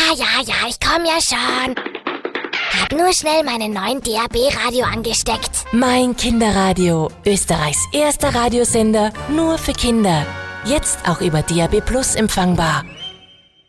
Ja, ich komm ja schon. Hab nur schnell meinen neuen DAB-Radio angesteckt. Mein Kinderradio, Österreichs erster Radiosender, nur für Kinder. Jetzt auch über DAB+ empfangbar.